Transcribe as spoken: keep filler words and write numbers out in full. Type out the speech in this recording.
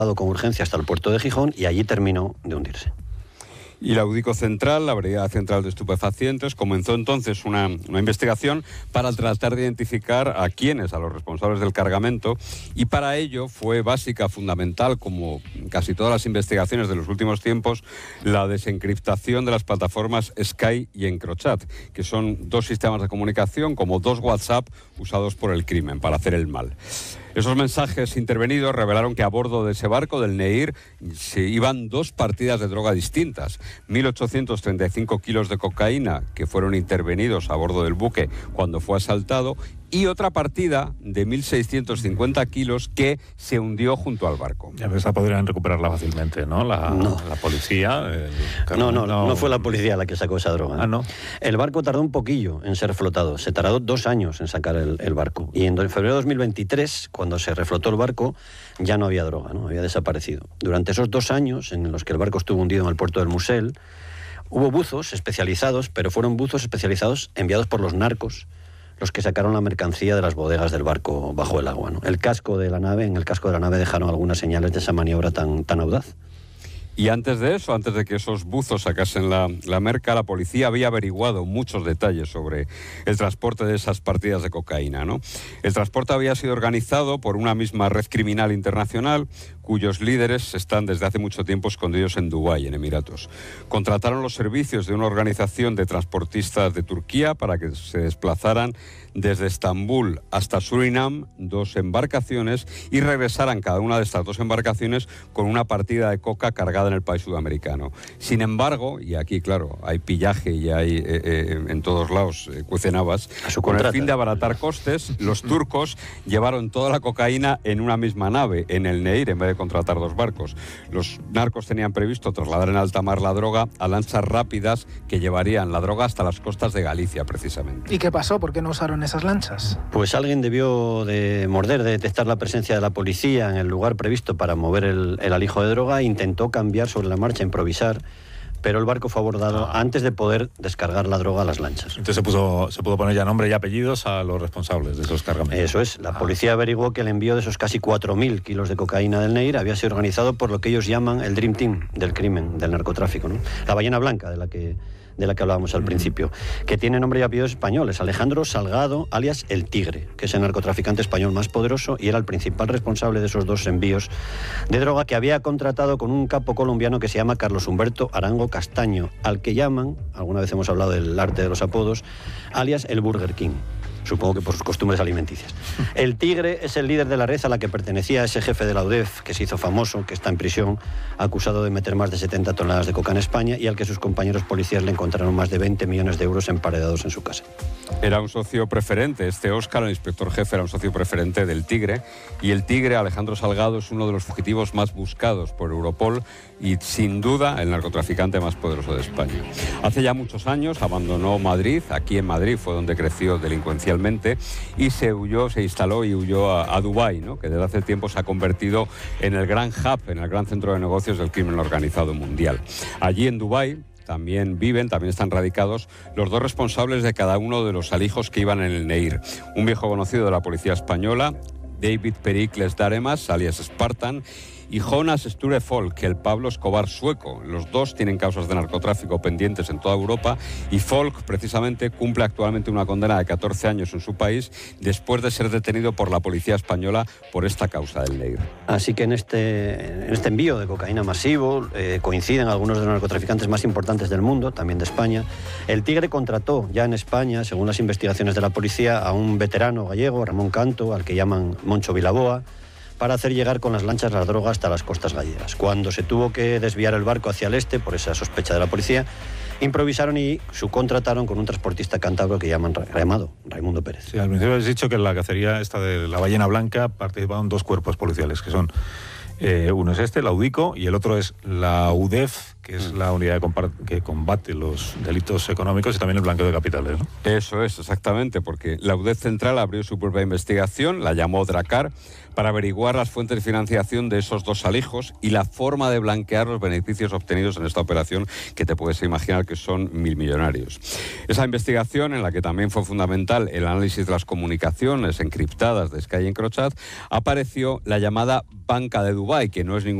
con urgencia hasta el puerto de Gijón y allí terminó de hundirse. Y la UDICO Central, la Brigada Central de Estupefacientes, comenzó entonces una, una investigación para tratar de identificar a quiénes, a los responsables del cargamento, y para ello fue básica, fundamental, como casi todas las investigaciones de los últimos tiempos, la desencriptación de las plataformas Sky y Encrochat, que son dos sistemas de comunicación como dos WhatsApp usados por el crimen para hacer el mal. Esos mensajes intervenidos revelaron que a bordo de ese barco del Neir se iban dos partidas de droga distintas. mil ochocientos treinta y cinco kilos de cocaína que fueron intervenidos a bordo del buque cuando fue asaltado, y otra partida de mil seiscientos cincuenta kilos que se hundió junto al barco. Ya esa podrían recuperarla fácilmente, ¿no? La, no. la policía... El... No, no, no, no fue la policía la que sacó esa droga. Ah, ¿no? El barco tardó un poquillo en ser flotado. Se tardó dos años en sacar el, el barco. Y en febrero de dos mil veintitrés, cuando se reflotó el barco, ya no había droga, ¿no? Había desaparecido. Durante esos dos años en los que el barco estuvo hundido en el puerto del Musel, hubo buzos especializados, pero fueron buzos especializados enviados por los narcos, los que sacaron la mercancía de las bodegas del barco bajo el agua, ¿no? El casco de la nave, en el casco de la nave dejaron algunas señales de esa maniobra tan, tan audaz. Y antes de eso, antes de que esos buzos sacasen la, la merca, la policía había averiguado muchos detalles sobre el transporte de esas partidas de cocaína, ¿no? El transporte había sido organizado por una misma red criminal internacional, cuyos líderes están desde hace mucho tiempo escondidos en Dubái, en Emiratos. Contrataron los servicios de una organización de transportistas de Turquía para que se desplazaran desde Estambul hasta Surinam, dos embarcaciones, y regresaran cada una de estas dos embarcaciones con una partida de coca cargada en el país sudamericano. Sin embargo, y aquí claro, hay pillaje y hay eh, eh, en todos lados eh, cuecenabas, con el fin de abaratar costes, los turcos llevaron toda la cocaína en una misma nave, en el Neir, en vez de contratar dos barcos. Los narcos tenían previsto trasladar en alta mar la droga a lanchas rápidas que llevarían la droga hasta las costas de Galicia, precisamente. ¿Y qué pasó? ¿Por qué no usaron esas lanchas? Pues alguien debió de morder, de detectar la presencia de la policía en el lugar previsto para mover el, el alijo de droga e intentó cambiar sobre la marcha, improvisar, pero el barco fue abordado ah. antes de poder descargar la droga a las lanchas. Entonces se, puso, se pudo poner ya nombre y apellidos a los responsables de esos cargamentos. Eso es. La ah. policía averiguó que el envío de esos casi cuatro mil kilos de cocaína del Neir había sido organizado por lo que ellos llaman el Dream Team del crimen, del narcotráfico, ¿no? La ballena blanca de la que... de la que hablábamos al principio, que tiene nombre y apellidos españoles. Alejandro Salgado, alias El Tigre, que es el narcotraficante español más poderoso y era el principal responsable de esos dos envíos de droga, que había contratado con un capo colombiano que se llama Carlos Humberto Arango Castaño, al que llaman, alguna vez hemos hablado del arte de los apodos, alias el Burger King. Supongo que por sus costumbres alimenticias. El Tigre es el líder de la red a la que pertenecía ese jefe de la U D E F, que se hizo famoso, que está en prisión, acusado de meter más de setenta toneladas de coca en España, y al que sus compañeros policías le encontraron más de veinte millones de euros emparedados en su casa. Era un socio preferente, este Óscar, el inspector jefe, era un socio preferente del Tigre, y el Tigre, Alejandro Salgado, es uno de los fugitivos más buscados por Europol y, sin duda, el narcotraficante más poderoso de España. Hace ya muchos años abandonó Madrid, aquí en Madrid fue donde creció delincuencialmente, y se huyó, se instaló y huyó a, a Dubái, ¿no? Que desde hace tiempo se ha convertido en el gran hub, en el gran centro de negocios del crimen organizado mundial. Allí en Dubái también viven, también están radicados los dos responsables de cada uno de los alijos que iban en el Neir. Un viejo conocido de la policía española, David Pericles Daremas, alias Spartan, y Jonas Sture Folk, el Pablo Escobar sueco. Los dos tienen causas de narcotráfico pendientes en toda Europa, y Folk precisamente cumple actualmente una condena de catorce años en su país después de ser detenido por la policía española por esta causa del Neir. Así que en este, en este envío de cocaína masivo eh, coinciden algunos de los narcotraficantes más importantes del mundo, también de España. El Tigre contrató ya en España, según las investigaciones de la policía, a un veterano gallego, Ramón Canto, al que llaman Moncho Vilaboa, para hacer llegar con las lanchas la droga hasta las costas gallegas. Cuando se tuvo que desviar el barco hacia el este, por esa sospecha de la policía, improvisaron y subcontrataron con un transportista cántabro que llaman Remado, Raimundo Pérez. Sí, al principio habéis dicho que en la cacería esta de la ballena blanca participaban dos cuerpos policiales, que son, eh, uno es este, la UDICO, y el otro es la U D E F, que es la unidad de compar- que combate los delitos económicos y también el blanqueo de capitales, ¿no? Eso es, exactamente, porque la U D E Central abrió su propia investigación, la llamó Dracar, para averiguar las fuentes de financiación de esos dos alijos y la forma de blanquear los beneficios obtenidos en esta operación, que te puedes imaginar que son mil millonarios. Esa investigación, en la que también fue fundamental el análisis de las comunicaciones encriptadas de Sky y Encrochat, apareció la llamada Banca de Dubái, que no es ningún